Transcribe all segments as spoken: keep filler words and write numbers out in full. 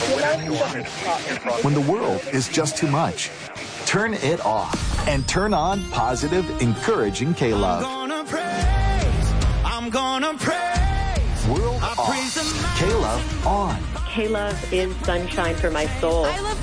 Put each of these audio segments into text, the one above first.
When the world is just too much, turn it off and turn on positive, encouraging K-Love. I'm gonna praise, I'm gonna praise. World I off, praise K-Love on. K-Love is sunshine for my soul. I love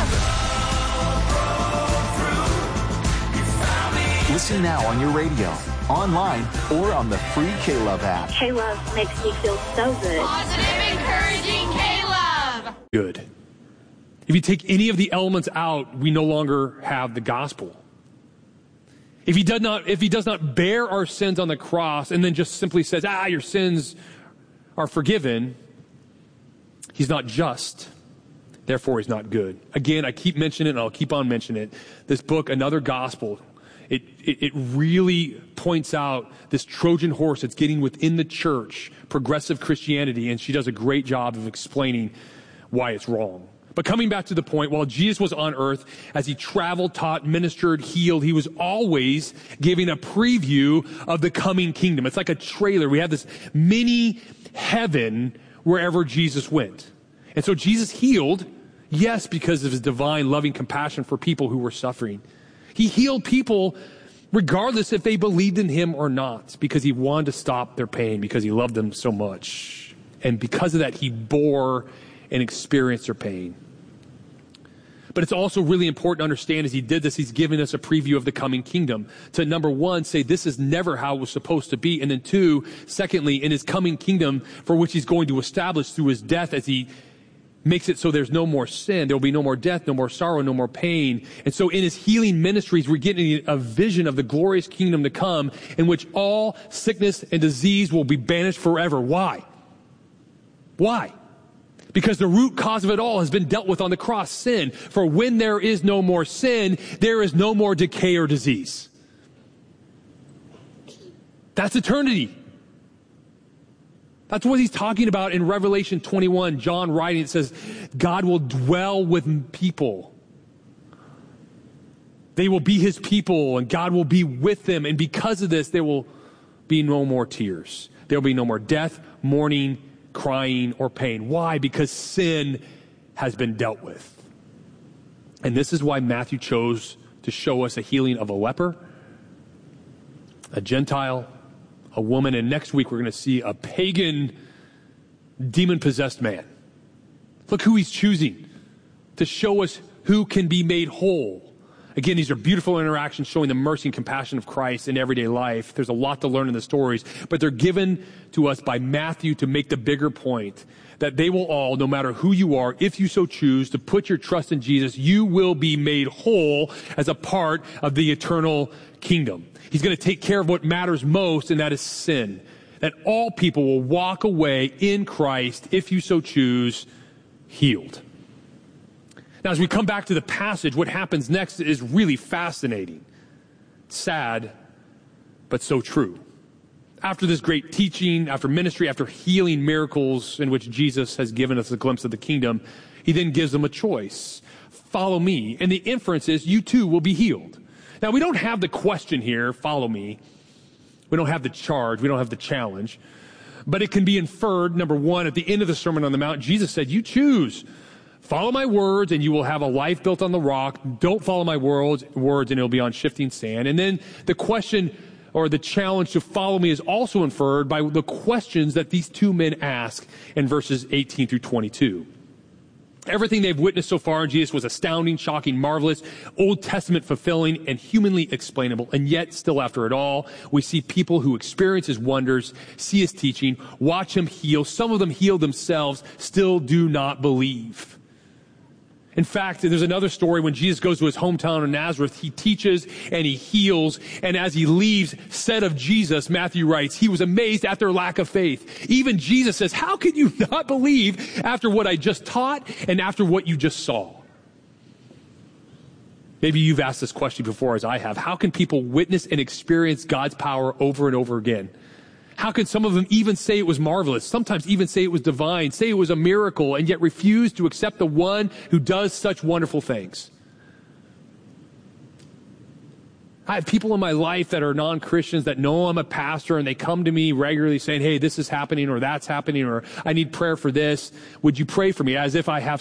K-Love. Listen now on your radio, online, or on the free K-Love app. K-Love makes me feel so good. Positive, encouraging K-Love. Good. If you take any of the elements out, we no longer have the gospel. If he does not, if he does not bear our sins on the cross and then just simply says, ah, your sins are forgiven, he's not just. Therefore, he's not good. Again, I keep mentioning it and I'll keep on mentioning it. This book, Another Gospel, it, it, it really points out this Trojan horse that's getting within the church, progressive Christianity, and she does a great job of explaining why it's wrong. But coming back to the point, while Jesus was on earth, as he traveled, taught, ministered, healed, he was always giving a preview of the coming kingdom. It's like a trailer. We have this mini heaven wherever Jesus went. And so Jesus healed, yes, because of his divine loving compassion for people who were suffering. He healed people regardless if they believed in him or not, because he wanted to stop their pain, because he loved them so much. And because of that, he bore and experienced their pain. But it's also really important to understand as he did this, he's giving us a preview of the coming kingdom. To number one, say this is never how it was supposed to be. And then two, secondly, in his coming kingdom for which he's going to establish through his death as he makes it so there's no more sin, there will be no more death, no more sorrow, no more pain. And so in his healing ministries, we're getting a vision of the glorious kingdom to come in which all sickness and disease will be banished forever. Why? Why? Because the root cause of it all has been dealt with on the cross, sin. For when there is no more sin, there is no more decay or disease. That's eternity. That's what he's talking about in Revelation twenty-one. John writing, it says, God will dwell with people. They will be his people, and God will be with them. And because of this, there will be no more tears. There will be no more death, mourning, crying, or pain. Why? Because sin has been dealt with. And this is why Matthew chose to show us a healing of a leper, a Gentile, a woman, and next week we're going to see a pagan, demon-possessed man. Look who he's choosing to show us who can be made whole. Again, these are beautiful interactions showing the mercy and compassion of Christ in everyday life. There's a lot to learn in the stories, but they're given to us by Matthew to make the bigger point that they will all, no matter who you are, if you so choose to put your trust in Jesus, you will be made whole as a part of the eternal kingdom. He's going to take care of what matters most, and that is sin. That all people will walk away in Christ, if you so choose, healed. Now, as we come back to the passage, what happens next is really fascinating. Sad, but so true. After this great teaching, after ministry, after healing miracles in which Jesus has given us a glimpse of the kingdom, he then gives them a choice. Follow me. And the inference is you too will be healed. Now, we don't have the question here, follow me. We don't have the charge. We don't have the challenge. But it can be inferred, number one, at the end of the Sermon on the Mount, Jesus said, you choose. Follow my words and you will have a life built on the rock. Don't follow my words, words and it'll be on shifting sand. And then the question or the challenge to follow me is also inferred by the questions that these two men ask in verses eighteen through twenty-two. Everything they've witnessed so far in Jesus was astounding, shocking, marvelous, Old Testament fulfilling, and humanly explainable. And yet, still after it all, we see people who experience his wonders, see his teaching, watch him heal. Some of them heal themselves, still do not believe. In fact, there's another story when Jesus goes to his hometown of Nazareth. He teaches and he heals. And as he leaves, said of Jesus, Matthew writes, he was amazed at their lack of faith. Even Jesus says, how can you not believe after what I just taught and after what you just saw? Maybe you've asked this question before, as I have. How can people witness and experience God's power over and over again? How can some of them even say it was marvelous, sometimes even say it was divine, say it was a miracle, and yet refuse to accept the one who does such wonderful things? I have people in my life that are non-Christians that know I'm a pastor, and they come to me regularly saying, hey, this is happening or that's happening, or I need prayer for this. Would you pray for me? As if I have